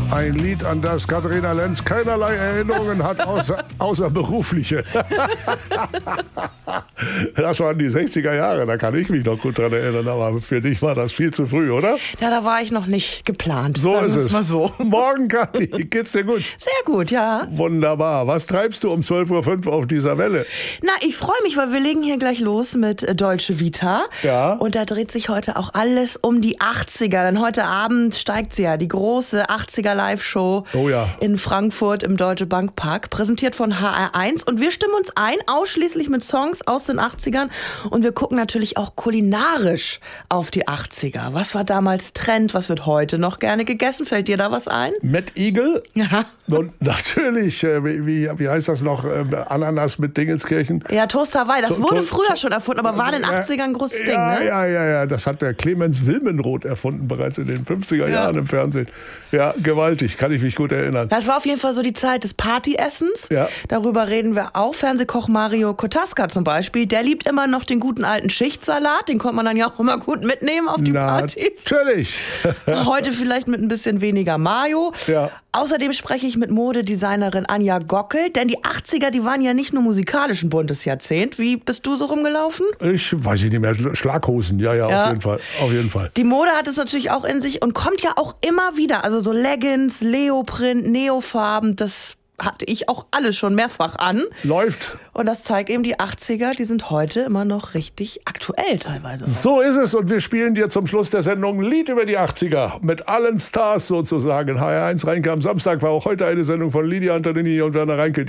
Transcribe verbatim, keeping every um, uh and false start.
Ein Lied, an das Katharina Lenz keinerlei Erinnerungen hat, außer, außer berufliche. Das waren die sechziger Jahre, da kann ich mich noch gut dran erinnern, aber für dich war das viel zu früh, oder? Ja, da war ich noch nicht geplant. So ist es. Mal so. Morgen, Kathi, geht's dir gut? Sehr gut, ja. Wunderbar. Was treibst du um zwölf Uhr fünf auf dieser Welle? Na, ich freue mich, weil wir legen hier gleich los mit äh, Deutsche Vita. Ja. Und da dreht sich heute auch alles um die achtziger. Denn heute Abend steigt sie ja, die große achtziger Live-Show Oh ja. in Frankfurt im Deutsche Bank Park, präsentiert von H R eins. Und wir stimmen uns ein, ausschließlich mit Songs aus den achtzigern. Und wir gucken natürlich auch kulinarisch auf die achtziger. Was war damals Trend? Was wird heute noch gerne gegessen? Fällt dir da was ein? Mad Eagle? Ja. Und natürlich, äh, wie, wie heißt das noch? Äh, Ananas mit Dingenskirchen? Ja, Toast Hawaii. Das To- wurde to- früher schon erfunden, aber war in den achtzigern ein großes Ding, ja, ne? Ja, ja, ja. Das hat der Clemens Wilmenroth erfunden, bereits in den fünfziger Jahren im Fernsehen. Ja, gewaltig, kann ich mich gut erinnern. Das war auf jeden Fall so die Zeit des Partyessens. Ja. Darüber reden wir auch. Fernsehkoch Mario Kotaska zum Beispiel, der liebt immer noch den guten alten Schichtsalat. Den konnte man dann ja auch immer gut mitnehmen auf die Partys. Natürlich. Heute vielleicht mit ein bisschen weniger Mayo. Ja. Außerdem spreche ich mit Modedesignerin Anja Gockel, denn die achtziger, die waren ja nicht nur musikalisch ein buntes Jahrzehnt. Wie bist du so rumgelaufen? Ich weiß nicht mehr. Schlaghosen, ja, ja, Ja. auf jeden Fall. Auf jeden Fall. Die Mode hat es natürlich auch in sich und kommt ja auch immer wieder. Also so Leggings, Leoprint, Neofarben, das hatte ich auch alles schon mehrfach an. Läuft. Und das zeigt eben, die achtziger, die sind heute immer noch richtig aktuell teilweise. So ist es und wir spielen dir zum Schluss der Sendung ein Lied über die achtziger mit allen Stars sozusagen. H R eins Reinke am Samstag war auch heute eine Sendung von Lydia Antonini und Werner Reinke.